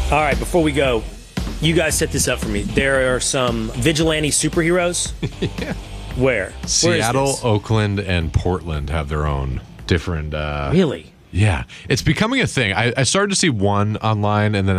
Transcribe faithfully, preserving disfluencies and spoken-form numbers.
All right, before we go, you guys set this up for me. There are some vigilante superheroes. yeah. Where? Seattle, Where is this? Oakland, and Portland have their own different. Uh, Really? Yeah, it's becoming a thing. I, I started to see one online, and then